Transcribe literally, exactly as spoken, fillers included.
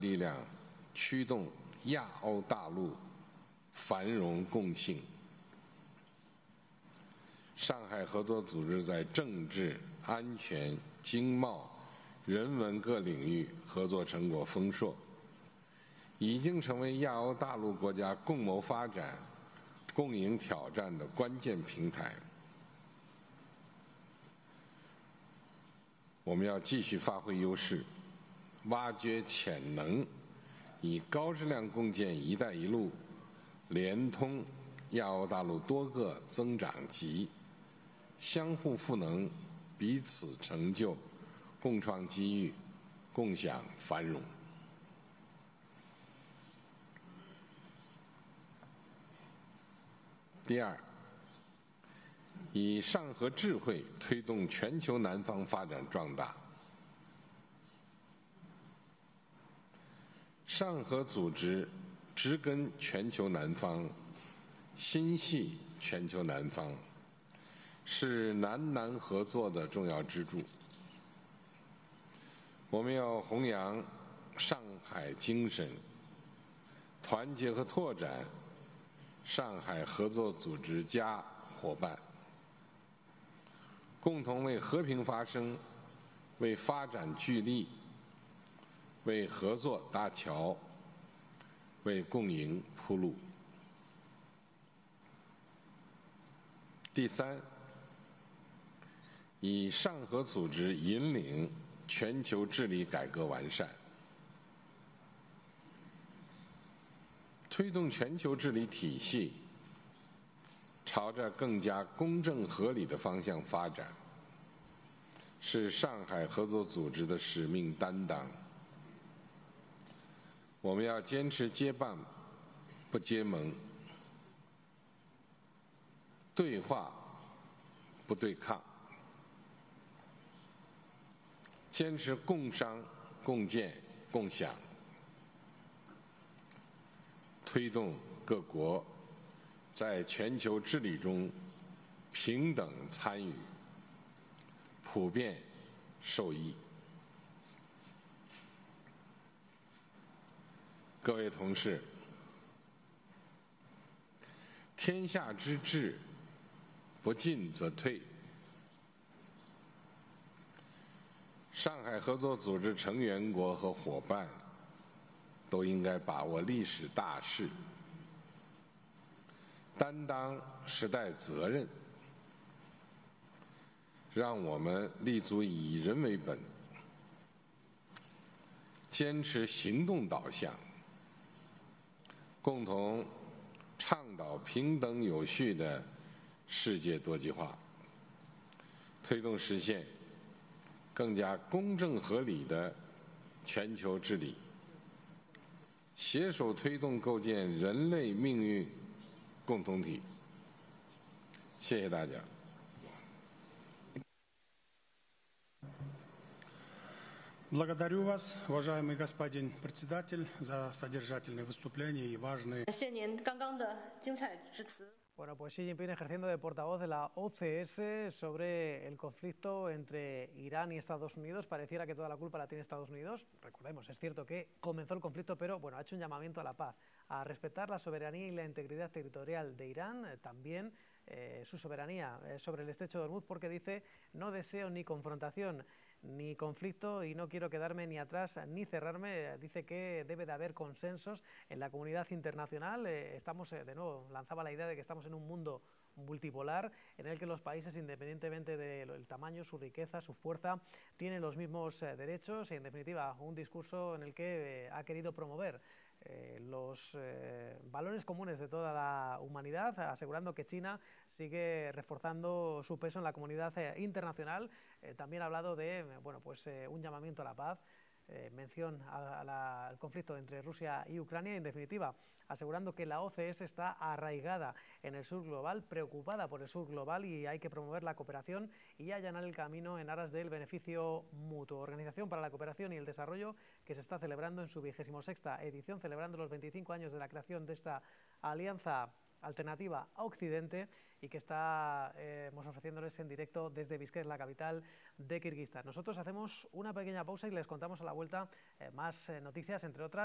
力量驱动亚欧大陆繁荣共兴。上海合作组织在政治、安全、经贸、人文各领域合作成果丰硕，已经成为亚欧大陆国家共谋发展、共赢挑战的关键平台。我们要继续发挥优势，挖掘潜能，以高质量共建“一带一路”，联通亚欧大陆多个增长极，相互赋能，彼此成就，共创机遇，共享繁荣。第二，以上合智慧推动全球南方发展壮大。上合组织植根全球南方，心系全球南方，是南南合作的重要支柱。我们要弘扬上海精神，团结和拓展上海合作组织加伙伴，共同为和平发声，为发展聚力，为合作搭桥，为共赢铺路。第三，以上合组织引领全球治理改革完善，推动全球治理体系朝着更加公正合理的方向发展，是上海合作组织的使命担当。我们要坚持结伴，不结盟；对话，不对抗；坚持共商、共建、共享，推动各国在全球治理中平等参与，普遍受益。各位同事，天下之治，不进则退。上海合作组织成员国和伙伴都应该把握历史大势，担当时代责任，让我们立足以人为本，坚持行动导向，共同倡导平等有序的世界多极化，推动实现更加公正合理的全球治理，携手推动构建人类命运共同体。谢谢大家。 Благодарю вас, уважаемый господин председатель, за содержательное выступление и важные. 感谢您刚刚的精彩致辞。 Bueno, pues Xi Jinping ejerciendo de portavoz de la O C S sobre el conflicto entre Irán y Estados Unidos. Pareciera que toda la culpa la tiene Estados Unidos. Recordemos, es cierto que comenzó el conflicto, pero bueno, ha hecho un llamamiento a la paz, a respetar la soberanía y la integridad territorial de Irán, eh, también eh, su soberanía eh, sobre el estrecho de Hormuz, porque dice: no deseo ni confrontación ni conflicto y no quiero quedarme ni atrás ni cerrarme. Dice que debe de haber consensos en la comunidad internacional. Eh, estamos, eh, de nuevo, lanzaba la idea de que estamos en un mundo multipolar en el que los países, independientemente del tamaño, su riqueza, su fuerza, tienen los mismos eh, derechos y, en definitiva, un discurso en el que eh, ha querido promover Eh, los eh, valores comunes de toda la humanidad, asegurando que China sigue reforzando su peso en la comunidad eh, internacional. Eh, también ha hablado de bueno, pues, eh, un llamamiento a la paz, eh, mención a, a la, al conflicto entre Rusia y Ucrania, y, en definitiva, asegurando que la O C S está arraigada en el sur global, preocupada por el sur global, y hay que promover la cooperación y allanar el camino en aras del beneficio mutuo. Organización para la Cooperación y el Desarrollo, que se está celebrando en su vigésimo sexta edición, celebrando los veinticinco años de la creación de esta alianza alternativa a Occidente y que estamos eh, ofreciéndoles en directo desde Bishkek, la capital de Kirguistán. Nosotros hacemos una pequeña pausa y les contamos a la vuelta eh, más eh, noticias, entre otras.